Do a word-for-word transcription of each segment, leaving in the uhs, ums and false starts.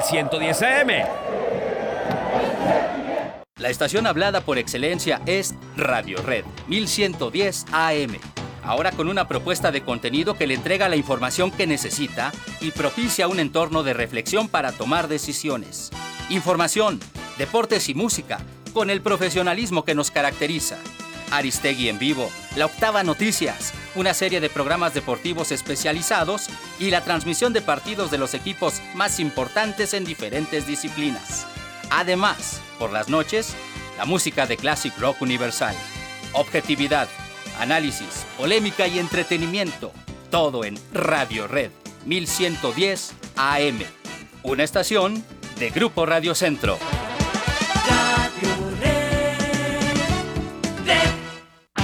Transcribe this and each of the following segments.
ciento diez A M. La estación hablada por excelencia es Radio Red mil ciento diez A M. Ahora con una propuesta de contenido que le entrega la información que necesita y propicia un entorno de reflexión para tomar decisiones. Información, deportes y música, con el profesionalismo que nos caracteriza. Aristegui en vivo, La Octava Noticias, una serie de programas deportivos especializados y la transmisión de partidos de los equipos más importantes en diferentes disciplinas. Además, por las noches, la música de Classic Rock Universal. Objetividad, análisis, polémica y entretenimiento. Todo en Radio Red mil ciento diez A M. Una estación de Grupo Radio Centro. Radio Red. Red.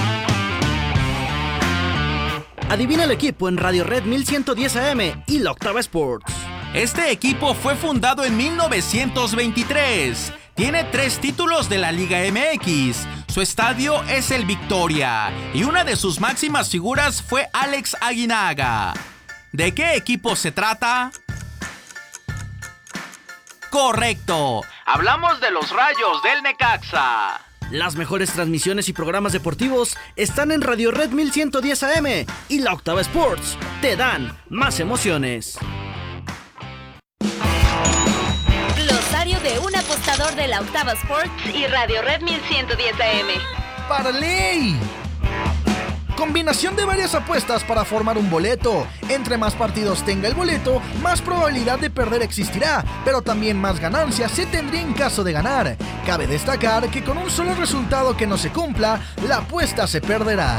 Adivina el equipo en Radio Red mil ciento diez A M y La Octava Sports. Este equipo fue fundado en mil novecientos veintitrés. Tiene tres títulos de la Liga M X. Su estadio es el Victoria y una de sus máximas figuras fue Alex Aguinaga. ¿De qué equipo se trata? ¡Correcto! Hablamos de los Rayos del Necaxa. Las mejores transmisiones y programas deportivos están en Radio Red mil ciento diez A M y La Octava Sports. Te dan más emociones. Glosario de un apostador de La Octava Sports y Radio Red mil ciento diez A M. ¡Parley! Combinación de varias apuestas para formar un boleto. Entre más partidos tenga el boleto, más probabilidad de perder existirá, pero también más ganancias se tendría en caso de ganar. Cabe destacar que con un solo resultado que no se cumpla, la apuesta se perderá.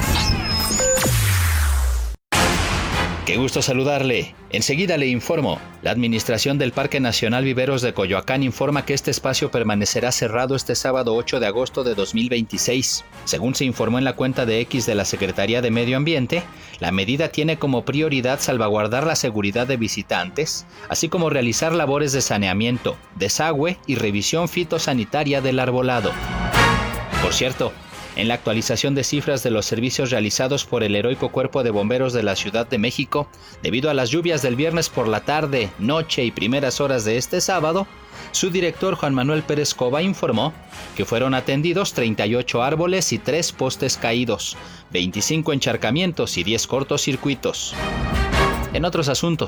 Qué gusto saludarle. Enseguida le informo. La Administración del Parque Nacional Viveros de Coyoacán informa que este espacio permanecerá cerrado este sábado ocho de agosto de dos mil veintiséis. Según se informó en la cuenta de X de la Secretaría de Medio Ambiente, la medida tiene como prioridad salvaguardar la seguridad de visitantes, así como realizar labores de saneamiento, desagüe y revisión fitosanitaria del arbolado. Por cierto, en la actualización de cifras de los servicios realizados por el heroico Cuerpo de Bomberos de la Ciudad de México, debido a las lluvias del viernes por la tarde, noche y primeras horas de este sábado, su director Juan Manuel Pérez Cova informó que fueron atendidos treinta y ocho árboles y tres postes caídos, veinticinco encharcamientos y diez cortocircuitos. En otros asuntos,